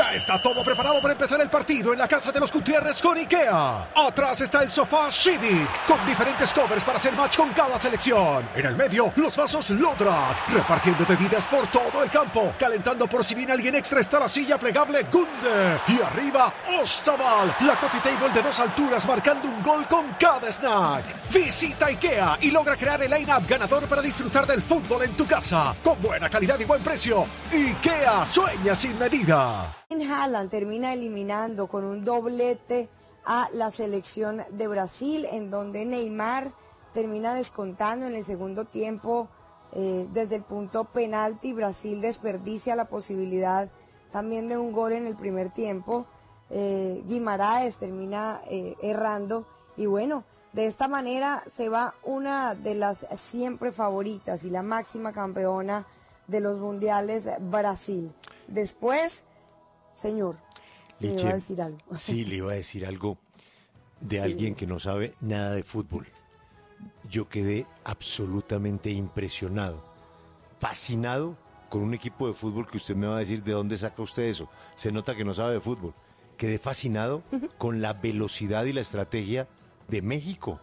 Ya está todo preparado para empezar el partido en la casa de los Gutiérrez con IKEA. Atrás está el sofá Civic, con diferentes covers para hacer match con cada selección. En el medio, los vasos Lodrat, repartiendo bebidas por todo el campo. Calentando por si viene alguien extra está la silla plegable Gunde. Y arriba, Ostaval, la coffee table de 2 alturas marcando un gol con cada snack. Visita IKEA y logra crear el line-up ganador para disfrutar del fútbol en tu casa. Con buena calidad y buen precio. IKEA, sueña sin medida. Haaland termina eliminando con un doblete a la selección de Brasil, en donde Neymar termina descontando en el segundo tiempo desde el punto penalti. Brasil desperdicia la posibilidad también de un gol en el primer tiempo. Guimaraes termina errando y bueno, de esta manera se va una de las siempre favoritas y la máxima campeona de los mundiales, Brasil. Después, señor, le iba a decir algo. Sí, le iba a decir algo de alguien que no sabe nada de fútbol. Yo quedé absolutamente impresionado, fascinado con un equipo de fútbol que usted me va a decir de dónde saca usted eso. Se nota que no sabe de fútbol. Quedé fascinado con la velocidad y la estrategia de México.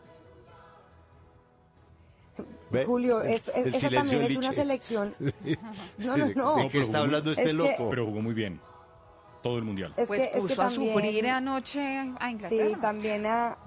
Julio, esa también es una selección. No. ¿De qué está hablando este loco? Pero jugó muy bien. Todo el mundial. Es que también, a sufrir anoche a Inglaterra. Sí, también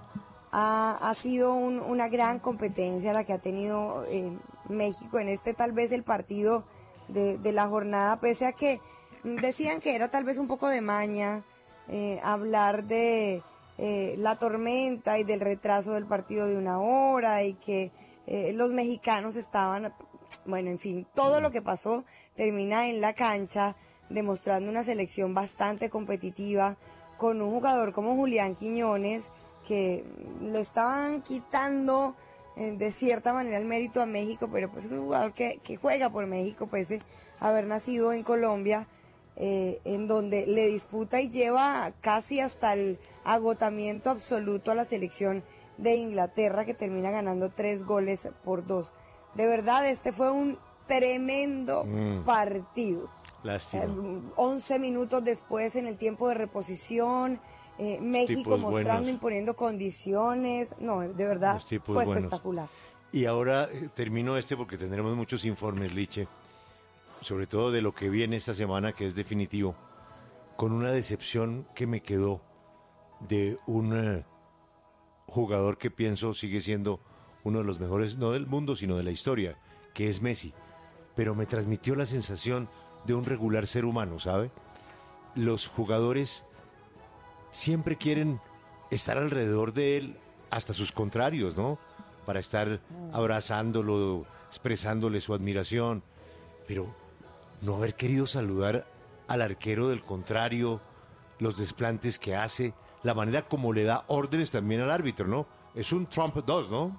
ha sido una gran competencia la que ha tenido México en este tal vez el partido de la jornada, pese a que decían que era tal vez un poco de maña hablar de la tormenta y del retraso del partido de 1 hora y que los mexicanos estaban, bueno, en fin, todo lo que pasó termina en la cancha demostrando una selección bastante competitiva con un jugador como Julián Quiñones que le estaban quitando de cierta manera el mérito a México, pero pues es un jugador que juega por México, pese a haber nacido en Colombia, en donde le disputa y lleva casi hasta el agotamiento absoluto a la selección de Inglaterra, que termina ganando 3-2. De verdad, este fue un tremendo partido. Lástima. 11 minutos después, en el tiempo de reposición, México mostrando, imponiendo condiciones. No, de verdad, fue espectacular. Y ahora termino porque tendremos muchos informes, Liche, sobre todo de lo que viene esta semana, que es definitivo, con una decepción que me quedó de un jugador que pienso sigue siendo uno de los mejores, no del mundo, sino de la historia, que es Messi. Pero me transmitió la sensación de un regular ser humano, ¿sabe? Los jugadores siempre quieren estar alrededor de él, hasta sus contrarios, ¿no? Para estar abrazándolo, expresándole su admiración, pero no haber querido saludar al arquero del contrario, los desplantes que hace, la manera como le da órdenes también al árbitro, ¿no? Es un Trump 2, ¿no?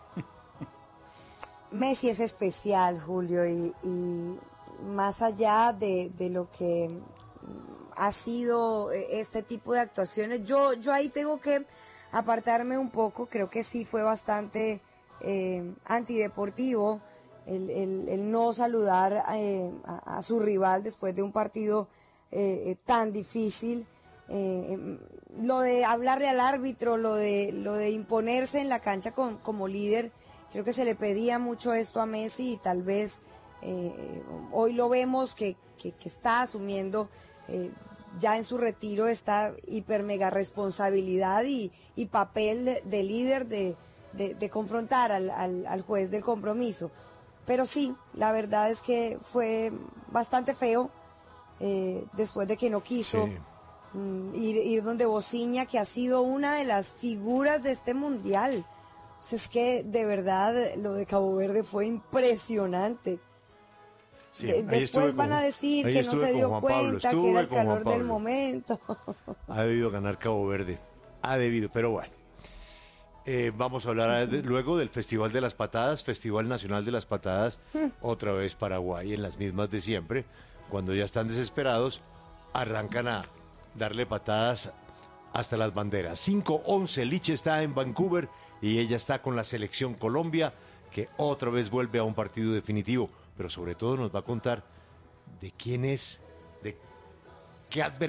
Messi es especial, Julio, y más allá de lo que ha sido este tipo de actuaciones, yo ahí tengo que apartarme un poco. Creo que sí fue bastante antideportivo el no saludar a su rival después de un partido tan difícil. Lo de hablarle al árbitro, lo de imponerse en la cancha como líder, creo que se le pedía mucho esto a Messi y tal vez hoy lo vemos que está asumiendo ya en su retiro esta hiper mega responsabilidad y papel de líder de confrontar al juez del compromiso. Pero sí, la verdad es que fue bastante feo después de que no quiso. Sí. Ir donde Bociña, que ha sido una de las figuras de este mundial. O sea, es que de verdad lo de Cabo Verde fue impresionante. Sí, Después van a decir que no se dio cuenta, que era el calor del momento. Ha debido ganar Cabo Verde, ha debido, pero bueno. Vamos a hablar luego del Festival de las Patadas, Festival Nacional de las Patadas, otra vez Paraguay en las mismas de siempre. Cuando ya están desesperados, arrancan a darle patadas hasta las banderas. 5-11, Liche está en Vancouver y ella está con la selección Colombia, que otra vez vuelve a un partido definitivo, pero sobre todo nos va a contar de quién es, de qué adversario